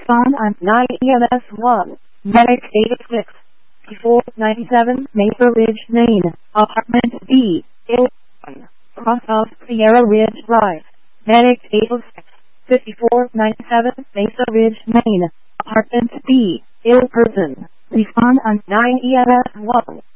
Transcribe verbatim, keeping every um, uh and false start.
Respond on nine E M S one. Medic eighty-six. four ninety-seven Mesa Ridge, Maine. Apartment B. Illinois. Cross of Sierra Ridge Drive. Medic eight oh six. fifty-four ninety-seven Mesa Ridge, Maine. Apartment B. Ill person. Respond on nine E M S one.